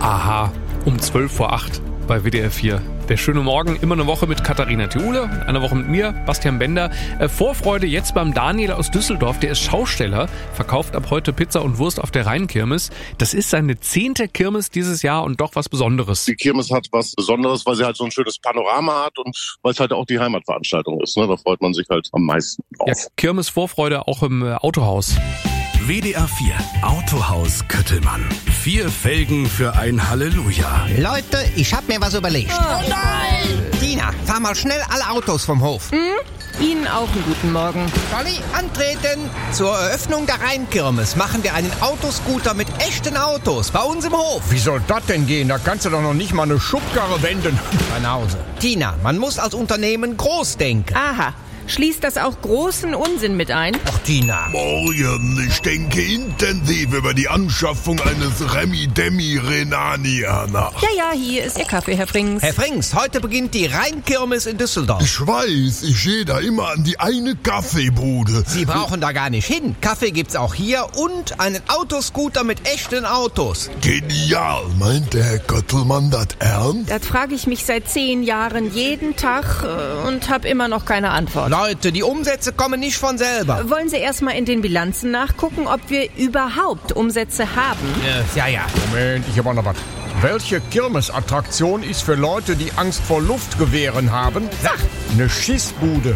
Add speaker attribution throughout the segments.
Speaker 1: Aha, um 8:12 bei WDR 4. Der schöne Morgen, immer eine Woche mit Katharina Thiule, eine Woche mit mir, Bastian Bender. Vorfreude jetzt beim Daniel aus Düsseldorf, der ist Schausteller, verkauft ab heute Pizza und Wurst auf der Rheinkirmes. Das ist seine 10. Kirmes dieses Jahr und doch was Besonderes.
Speaker 2: Die Kirmes hat was Besonderes, weil sie halt so ein schönes Panorama hat und weil es halt auch die Heimatveranstaltung ist. Ne? Da freut man sich halt am meisten drauf.
Speaker 1: Ja, Kirmes-Vorfreude auch im Autohaus.
Speaker 3: WDR 4 Autohaus Köttelmann. 4 Felgen für ein Halleluja.
Speaker 4: Leute, ich hab mir was überlegt.
Speaker 5: Oh nein!
Speaker 4: Tina, fahr mal schnell alle Autos vom Hof.
Speaker 5: Ihnen auch einen guten Morgen.
Speaker 4: Dolly, antreten! Zur Eröffnung der Rheinkirmes machen wir einen Autoscooter mit echten Autos bei uns im Hof.
Speaker 6: Wie soll das denn gehen? Da kannst du doch noch nicht mal eine Schubkarre wenden.
Speaker 4: Nach Hause. Tina, man muss als Unternehmen groß denken.
Speaker 5: Aha. Schließt das auch großen Unsinn mit ein?
Speaker 4: Ach, Tina.
Speaker 7: Morgen, ich denke intensiv über die Anschaffung eines Remi-Demi-Renania nach.
Speaker 5: Ja, hier ist Ihr Kaffee, Herr Frings.
Speaker 4: Herr Frings, heute beginnt die Rheinkirmes in Düsseldorf.
Speaker 7: Ich weiß, ich gehe da immer an die eine Kaffeebude.
Speaker 4: Sie brauchen da gar nicht hin. Kaffee gibt's auch hier und einen Autoscooter mit echten Autos.
Speaker 7: Genial, meint der Herr Köttelmann das ernst?
Speaker 5: Das frage ich mich seit 10 Jahren jeden Tag und habe immer noch keine Antwort.
Speaker 4: Leute, die Umsätze kommen nicht von selber.
Speaker 5: Wollen Sie erstmal in den Bilanzen nachgucken, ob wir überhaupt Umsätze haben?
Speaker 4: Ja.
Speaker 6: Moment, ich hab auch noch was. Welche Kirmesattraktion ist für Leute, die Angst vor Luftgewehren haben?
Speaker 4: Sag.
Speaker 6: Eine Schießbude.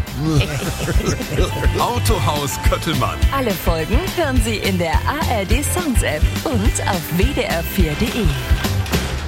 Speaker 3: Autohaus Köttelmann.
Speaker 8: Alle Folgen hören Sie in der ARD Sounds App und auf wdr4.de.